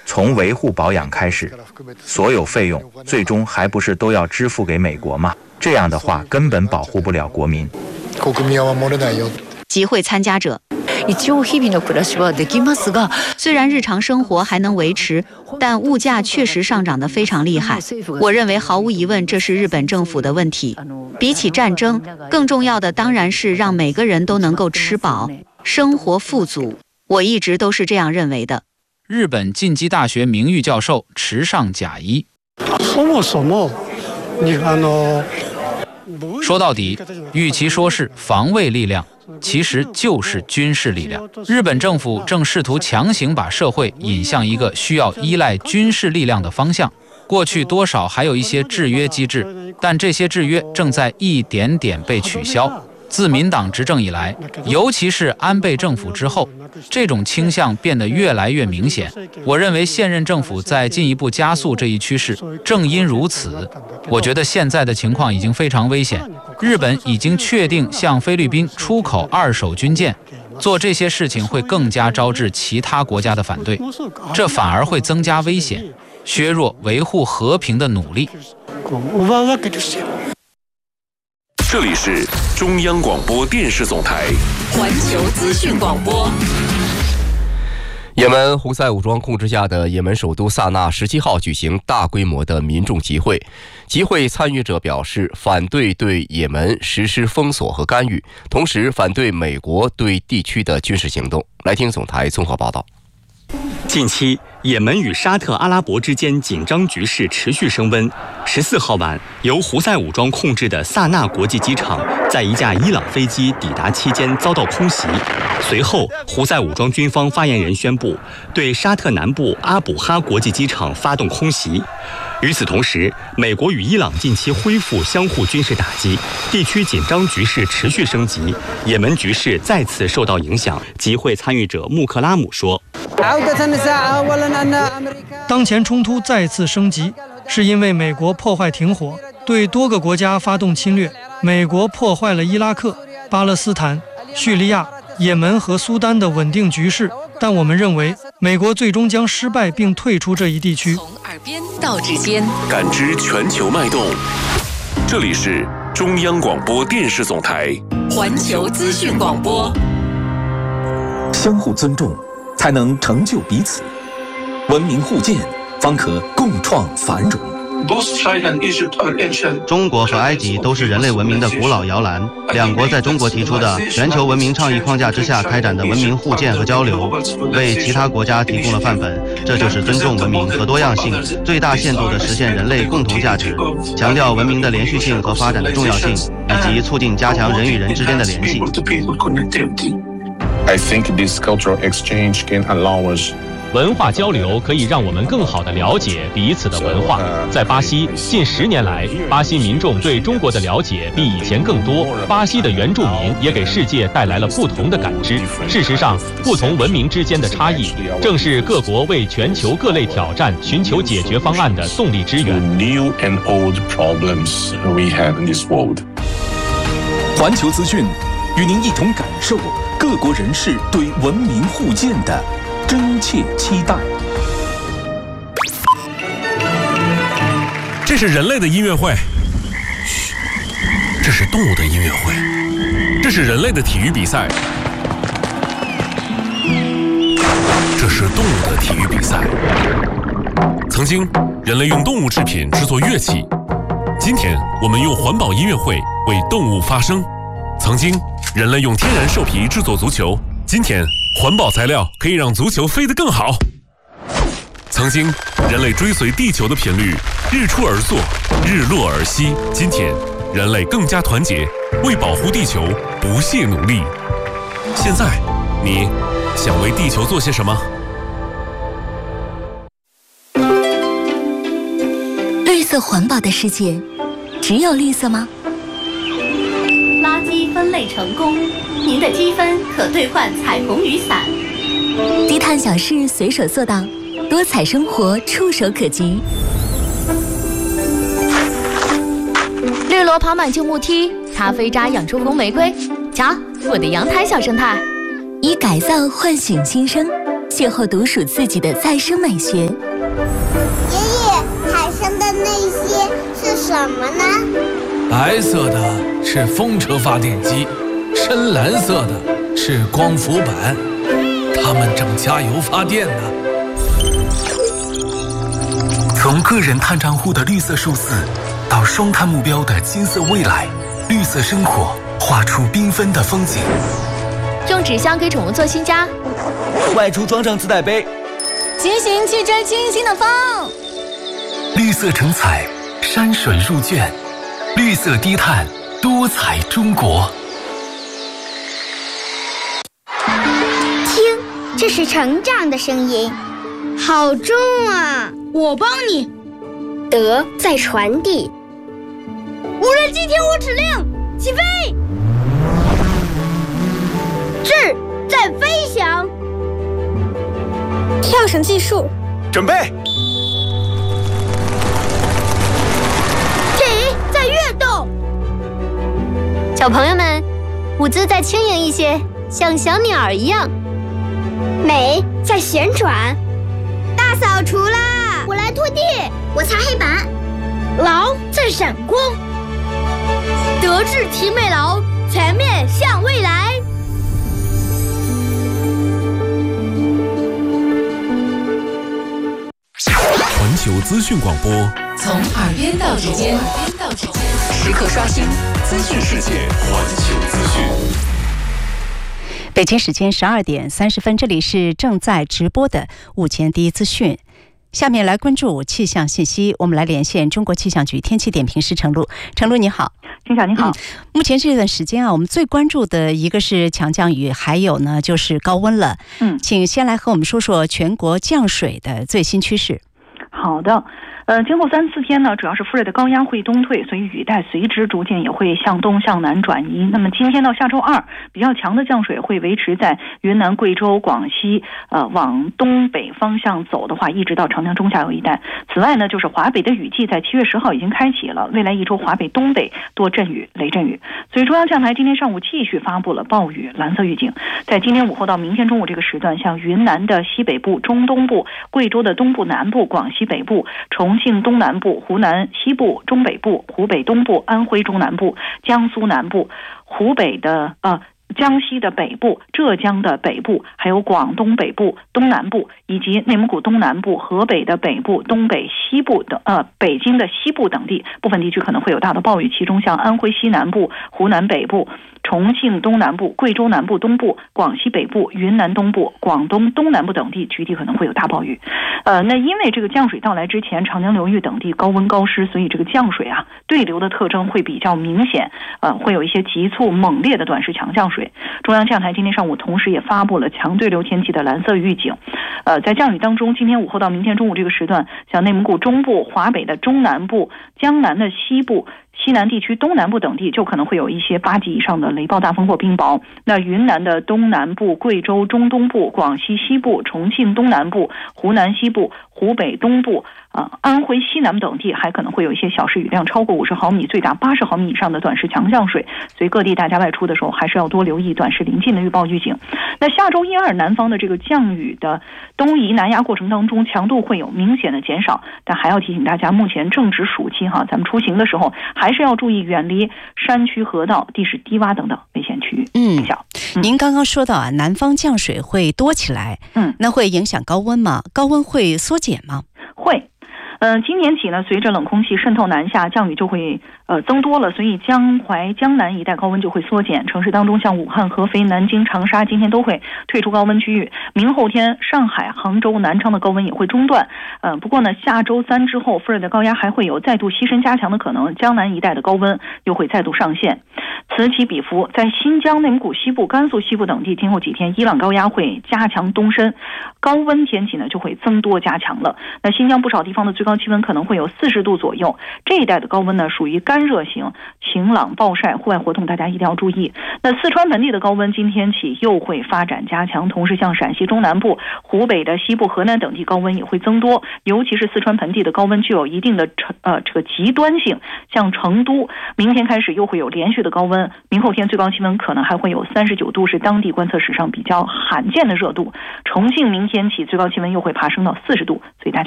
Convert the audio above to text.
从维护保养开始，所有费用最终还不是都要支付给美国吗？这样的话根本保护不了国民。 集会参加者虽然日常生活还能维持，但物价确实上涨得非常厉害。我认为毫无疑问这是日本政府的问题。比起战争，更重要的当然是让每个人都能够吃饱，生活富足。我一直都是这样认为的。 日本近畿大学名誉教授池上甲一。说到底，与其说是防卫力量，其实就是军事力量。日本政府正试图强行把社会引向一个需要依赖军事力量的方向。过去多少还有一些制约机制，但这些制约正在一点点被取消。自民党执政以来，尤其是安倍政府之后，这种倾向变得越来越明显。我认为现任政府在进一步加速这一趋势。正因如此，我觉得现在的情况已经非常危险。日本已经确定向菲律宾出口2手军舰，做这些事情会更加招致其他国家的反对，这反而会增加危险，削弱维护和平的努力。 这里是中央广播电视总台环球资讯广播。 也门胡塞武装控制下的也门首都萨那17号举行大规模的民众集会，集会参与者表示反对对也门实施封锁和干预，同时反对美国对地区的军事行动。来听总台综合报道。 近期，也门与沙特阿拉伯之间紧张局势持续升温。14号晚，由胡塞武装控制的萨那国际机场，在一架伊朗飞机抵达期间遭到空袭。随后，胡塞武装军方发言人宣布，对沙特南部阿卜哈国际机场发动空袭。与此同时，美国与伊朗近期恢复相互军事打击，地区紧张局势持续升级，也门局势再次受到影响。集会参与者穆克拉姆说：“ 当前冲突再次升级，是因为美国破坏停火，对多个国家发动侵略。美国破坏了伊拉克、巴勒斯坦、叙利亚、也门和苏丹的稳定局势，但我们认为美国最终将失败并退出这一地区。” 从耳边到指尖，感知全球脉动。这里是中央广播电视总台环球资讯广播。 相互尊重，才能成就彼此；文明互鉴，方可共创繁荣。 中国和埃及都是人类文明的古老摇篮，两国在中国提出的全球文明倡议框架之下开展的文明互鉴和交流，为其他国家提供了范本。这就是尊重文明和多样性，最大限度地实现人类共同价值，强调文明的连续性和发展的重要性，以及促进加强人与人之间的联系。 I think this cultural exchange can allow us 文化交流可以让我们更好地了解彼此的文化。在巴西，近10年来，巴西民众对中国的了解比以前更多。巴西的原住民也给世界带来了不同的感知。事实上，不同文明之间的差异，正是各国为全球各类挑战寻求解决方案的动力之源。 环球资讯与您一同感受各国人士对文明互鉴的真切期待。 这是人类的音乐会，嘘，这是动物的音乐会，这是人类的体育比赛，这是动物的体育比赛。曾经，人类用动物制品制作乐器，今天我们用环保音乐会为动物发声。曾经，人类用天然兽皮制作足球，今天环保材料可以让足球飞得更好。曾经，人类追随地球的频率，日出而作，日落而息。今天，人类更加团结，为保护地球不懈努力。现在，你想为地球做些什么？ 绿色环保的世界，只有绿色吗？ 垃圾分类成功，您的积分可兑换彩虹雨伞。 低碳小事随手做到，多彩生活触手可及。 绿萝爬满旧木梯，咖啡渣养出红玫瑰。瞧，我的阳台小生态。 以改造唤醒新生， 邂逅独属自己的再生美学。 爷爷，海上的那些是什么呢？ 白色的是风车发电机，深蓝色的是光伏板，它们正加油发电呢。 从个人碳账户的绿色数字，到双碳目标的金色未来，绿色生活画出缤纷的风景。 用纸箱给宠物做新家， 外出装上自带杯， 骑行去追清新的风。 绿色成彩，山水入卷，绿色低碳，多彩中国。 听，这是成长的声音，好重啊！ 我帮你。 德在传递。 无人机听我指令，起飞。 智在飞翔。 跳绳计数， 准备。 体在跃动。 小朋友们，舞姿再轻盈一些，像小鸟一样。 美在旋转。大扫除啦！我来拖地，我擦黑板。 劳在闪光。德智体美劳，全面向未来。 环球资讯广播， 从耳边到指尖，时刻刷新资讯世界。 环球资讯。 北京时间12点30分，这里是正在直播的午间第一资讯。下面来关注气象信息，我们来连线中国气象局天气点评师程璐。程璐你好。 金晓你好。 目前这段时间啊，我们最关注的一个是强降雨，还有呢就是高温了。请先来和我们说说全国降水的最新趋势。 好的。今后3-4天呢，主要是副热带高压会东退，所以雨带随之逐渐也会向东向南转移。那么今天到下周2，比较强的降水会维持在云南、贵州、广西，往东北方向走的话，一直到长江中下游一带。此外呢，就是华北的雨季在7月10号已经开启了，未来一周华北东北多阵雨、雷阵雨。所以中央气象台今天上午继续发布了暴雨蓝色预警，在今天午后到明天中午这个时段，像云南的西北部、中东部、贵州的东部南部、广西北部、重庆东南部、湖南西部、中北部、湖北东部、安徽中南部、江苏南部、湖北的江西的北部、浙江的北部，还有广东北部、东南部，以及内蒙古东南部、河北的北部、东北西部等北京的西部等地，部分地区可能会有大的暴雨，其中像安徽西南部、湖南北部、重庆东南部、贵州南部东部、广西北部、云南东部、广东东南部等地局地可能会有大暴雨。那因为这个降水到来之前，长江流域等地高温高湿，所以这个降水啊对流的特征会比较明显，会有一些急促猛烈的短时强降水。中央气象台今天上午同时也发布了强对流天气的蓝色预警。在降雨当中，今天午后到明天中午这个时段，像内蒙古中部、华北的中南部、江南的西部、西南地区东南部等地就可能会有一些8级以上的雷暴大风或冰雹。那云南的东南部、贵州中东部、广西西部、重庆东南部、湖南西部、湖北东部、安徽西南等地还可能会有一些小时雨量超过50毫米，最大80毫米以上的短时强降水。所以各地大家外出的时候还是要多留意短时临近的预报预警。那下周1、2南方的这个降雨的东移南压过程当中，强度会有明显的减少，但还要提醒大家，目前正值暑期哈，咱们出行的时候还是要注意远离山区、河道、地势低洼等等危险区域。 您刚刚说到啊，南方降水会多起来，那会影响高温吗？高温会缩减吗？ 会。今年起呢，随着冷空气渗透南下，降雨就会增多了，所以江淮、江南一带高温就会缩减。城市当中，像武汉、合肥、南京、长沙，今天都会退出高温区域。明后天，上海、杭州、南昌的高温也会中断。不过呢，下周3之后，副热带高压还会有再度西伸加强的可能，江南一带的高温又会再度上线。此起彼伏，在新疆、内蒙古西部、甘肃西部等地，今后几天伊朗高压会加强东伸，高温天气呢就会增多加强了。那新疆不少地方的最高高气温可能会有40度左右。这一带的高温呢属于干热型，晴朗暴晒，户外活动大家一定要注意。那四川盆地的高温今天起又会发展加强，同时像陕西中南部、湖北的西部、河南等地高温也会增多，尤其是四川盆地的高温具有一定的这个极端性，像成都明天开始又会有连续的高温，明后天最高气温可能还会有39度，是当地观测史上比较罕见的热度。重庆明天起最高气温又会爬升到40度，所以大家